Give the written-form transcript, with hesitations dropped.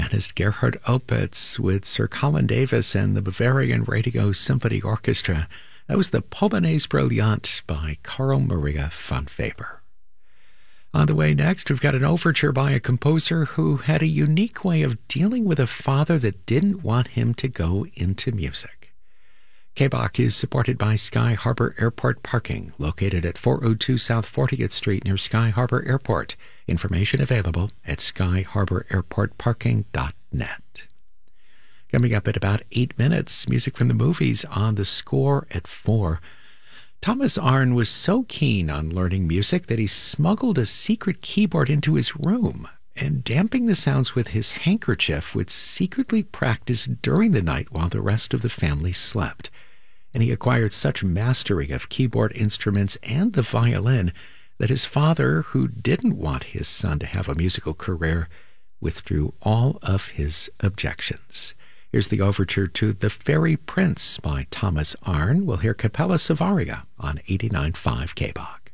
pianist Gerhard Opitz with Sir Colin Davis and the Bavarian Radio Symphony Orchestra. That was the Polonaise Brillante by Carl Maria von Weber. On the way next, we've got an overture by a composer who had a unique way of dealing with a father that didn't want him to go into music. K-Bach is supported by Sky Harbor Airport Parking, located at 402 South 40th Street near Sky Harbor Airport. Information available at skyharbораirportparking.net. Coming up at about 8 minutes, music from the movies on the score at 4. Thomas Arne was so keen on learning music that he smuggled a secret keyboard into his room and, damping the sounds with his handkerchief, would secretly practice during the night while the rest of the family slept. And he acquired such mastery of keyboard instruments and the violin that his father, who didn't want his son to have a musical career, withdrew all of his objections. Here's the overture to The Fairy Prince by Thomas Arne. We'll hear Capella Savaria on 89.5 K-Bach.